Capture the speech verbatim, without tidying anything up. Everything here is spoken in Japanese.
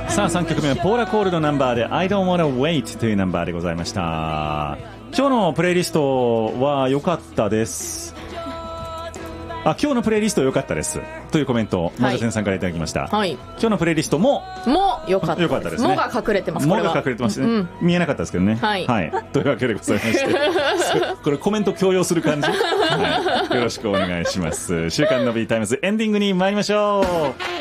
さあさんきょくめはポーラコールドナンバーで I don't wanna wait というナンバーでございました。今日のプレイリストは良かったです。あ、今日のプレイリスト良かったですというコメントをマジャテンさんからいただきました、はい、今日のプレイリストもも良かったです。 良かったですね。 もが隠れてます。 もが隠れてますね、うんうん、見えなかったですけどね、はい、はい、というわけでございましてこれコメント強要する感じ、はい、よろしくお願いします。週刊の B タイムズエンディングに参りましょう。